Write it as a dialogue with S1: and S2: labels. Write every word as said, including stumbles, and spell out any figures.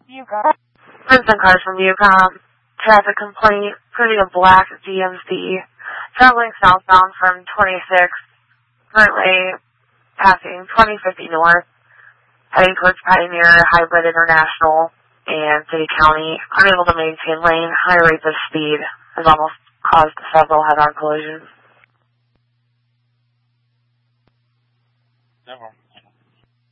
S1: UCOM. Vincent Cars from UCOM. Traffic complaint. Putting a black G M C. Traveling southbound from twenty-six. Currently passing twenty fifty north. Heading towards Pioneer, Hybrid International, and City County. Unable to maintain lane. High rates of speed. Has almost caused several head-on collisions.
S2: Never.